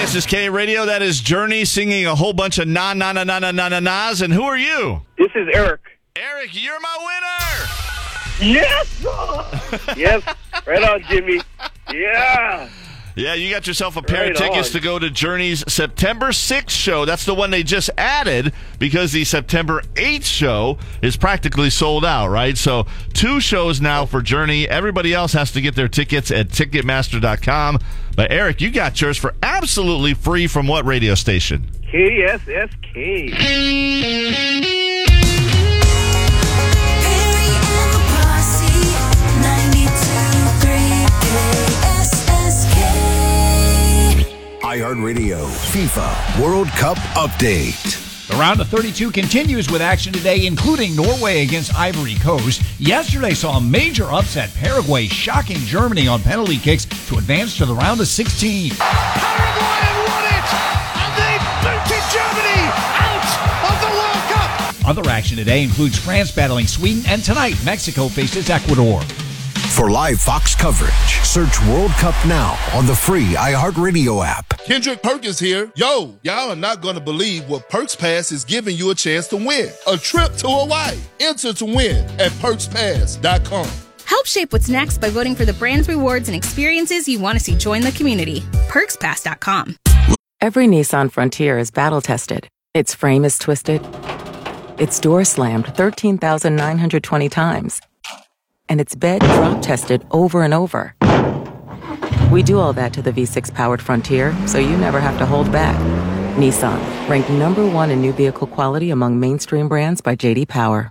KSSK Radio, that is Journey singing a whole bunch of na-na-na-na-na-na-nas. And who are you? This is Eric. Eric, you're my winner! Yes! Yes, right on, Jimmy. Yeah! Yeah, you got yourself a pair of tickets to go to Journey's September 6th show. That's the one they just added because the September 8th show is practically sold out, right? So 2 shows now for Journey. Everybody else has to get their tickets at Ticketmaster.com. But Eric, you got yours for absolutely free from what radio station? KSSK. iHeartRadio FIFA World Cup Update. The round of 32 continues with action today, including Norway against Ivory Coast. Yesterday saw a major upset. Paraguay shocking Germany on penalty kicks to advance to the round of 16. Paraguay won it, and they booted Germany out of the World Cup. Other action today includes France battling Sweden, and tonight Mexico faces Ecuador. For live Fox coverage, search World Cup now on the free iHeartRadio app. Kendrick Perkins here. Yo, y'all are not going to believe what Perks Pass is giving you a chance to win. A trip to Hawaii. Enter to win at PerksPass.com. Help shape what's next by voting for the brands, rewards, and experiences you want to see join the community. PerksPass.com. Every Nissan Frontier is battle-tested. Its frame is twisted. Its door slammed 13,920 times. And its bed drop tested over and over. We do all that to the V6 powered Frontier, so you never have to hold back. Nissan, ranked #1 in new vehicle quality among mainstream brands by J.D. Power.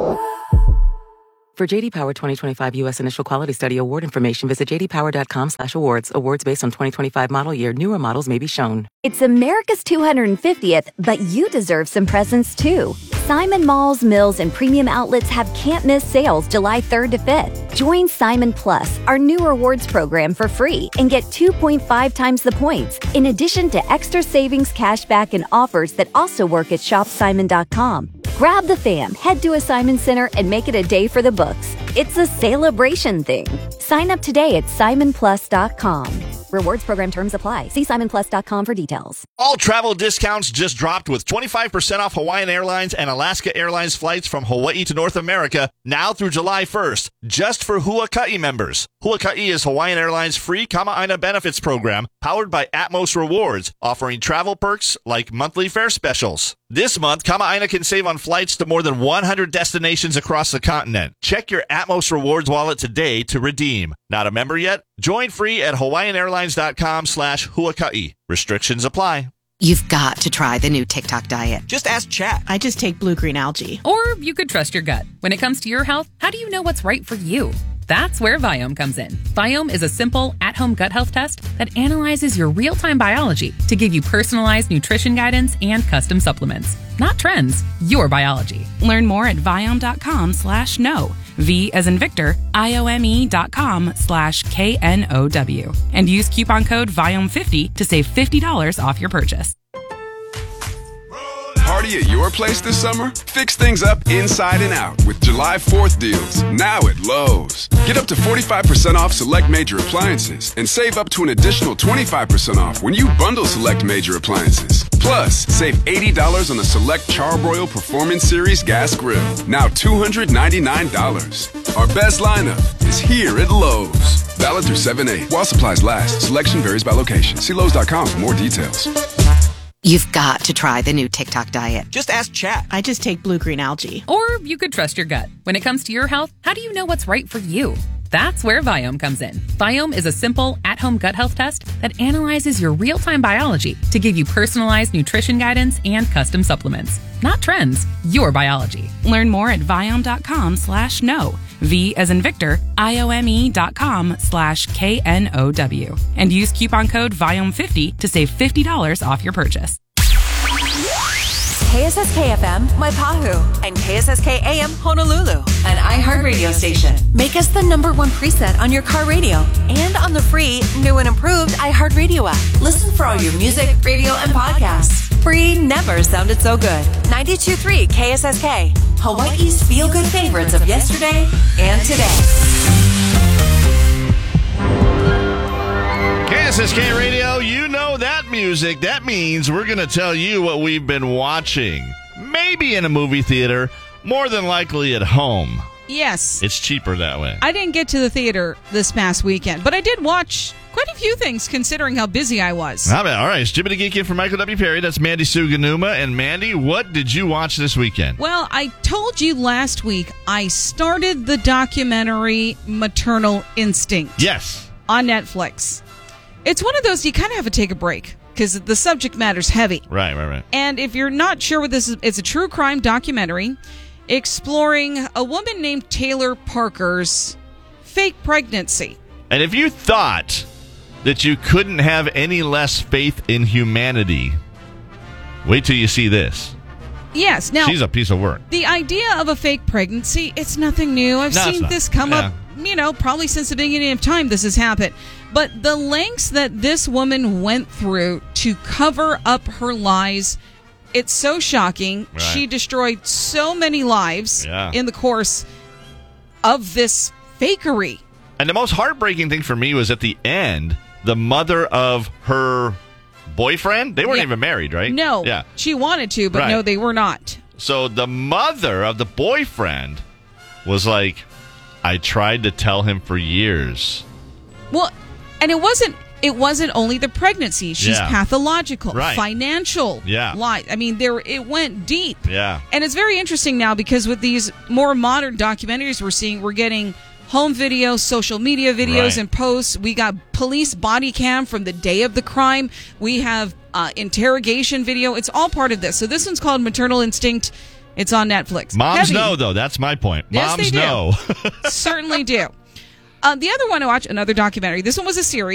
For J.D. Power 2025 U.S. Initial Quality Study Award information, visit jdpower.com/awards. Awards based on 2025 model year. Newer models may be shown. It's America's 250th, but you deserve some presents too. Simon Malls, Mills, and Premium Outlets have can't-miss sales July 3rd to 5th. Join Simon Plus, our new rewards program, for free and get 2.5 times the points, in addition to extra savings, cashback, and offers that also work at shopsimon.com. Grab the fam, head to a Simon Center, and make it a day for the books. It's a celebration thing. Sign up today at simonplus.com. Rewards program terms apply. See simonplus.com for details. All travel discounts just dropped with 25% off Hawaiian Airlines and Alaska Airlines flights from Hawaii to North America now through July 1st, just for Huaka'i members. Huaka'i is Hawaiian Airlines' free Kama'aina benefits program powered by Atmos Rewards, offering travel perks like monthly fare specials. This month, Kama'aina can save on flights to more than 100 destinations across the continent. Check your Atmos Rewards wallet today to redeem. Not a member yet? Join free at hawaiianairlines.com/Huaka'i. Restrictions apply. You've got to try the new TikTok diet. Just ask Chat. I just take blue-green algae. Or you could trust your gut. When it comes to your health, how do you know what's right for you? That's where Viome comes in. Viome is a simple, at-home gut health test that analyzes your real-time biology to give you personalized nutrition guidance and custom supplements. Not trends, your biology. Learn more at Viome.com/know. V as in Victor, IOME.com/KNOW. And use coupon code VIOME50 to save $50 off your purchase. Party at your place this summer? Fix things up inside and out with July 4th deals, now at Lowe's. Get up to 45% off select major appliances and save up to an additional 25% off when you bundle select major appliances. Plus, save $80 on the select Charbroil Performance Series gas grill, now $299. Our best lineup is here at Lowe's. Valid through 7/8. While supplies last, selection varies by location. See Lowe's.com for more details. You've got to try the new TikTok diet. Just ask Chat. I just take blue-green algae. Or you could trust your gut. When it comes to your health, how do you know what's right for you? That's where Viome comes in. Viome is a simple, at-home gut health test that analyzes your real-time biology to give you personalized nutrition guidance and custom supplements. Not trends, your biology. Learn more at Viome.com/know. V as in Victor, IOME.com/KNOW. And use coupon code VIOME50 to save $50 off your purchase. KSSK FM, Maipahu, and KSSK AM, Honolulu, an iHeartRadio station. Make us the #1 preset on your car radio and on the free, new and improved iHeartRadio app. Listen for all your music, radio, and podcasts. Free never sounded so good. 92.3 KSSK, Hawaii's feel-good favorites of yesterday and today. KSSK Radio, you know that music. music, that means we're going to tell you what we've been watching. Maybe in a movie theater, more than likely at home. Yes. It's cheaper that way. I didn't get to the theater this past weekend, but I did watch quite a few things considering how busy I was. All right, it's Jimmy the Geek in for Michael W. Perry. That's Mandy Suganuma. And Mandy, what did you watch this weekend? Well, I told you last week I started the documentary Maternal Instinct. Yes. On Netflix. It's one of those you kind of have to take a break because the subject matter's heavy. Right. And if you're not sure what this is, it's a true crime documentary exploring a woman named Taylor Parker's fake pregnancy. And if you thought that you couldn't have any less faith in humanity, wait till you see this. Yes. Now, she's a piece of work. The idea of a fake pregnancy, it's nothing new. I've seen this come up, probably since the beginning of time this has happened. But the lengths that this woman went through to cover up her lies, it's so shocking. Right. She destroyed so many lives in the course of this fakery. And the most heartbreaking thing for me was at the end, the mother of her boyfriend, they weren't even married, right? No. Yeah. She wanted to, but no, they were not. So the mother of the boyfriend was like, I tried to tell him for years. Well, and it wasn't only the pregnancy. She's pathological, financial lie. I mean, it went deep. Yeah. And it's very interesting now because with these more modern documentaries we're getting home videos, social media videos and posts. We got police body cam from the day of the crime. We have interrogation video. It's all part of this. So this one's called Maternal Instinct. It's on Netflix. Moms know, though. That's my point. Yes, Moms know. Certainly do. The other one I watched, another documentary. This one was a series.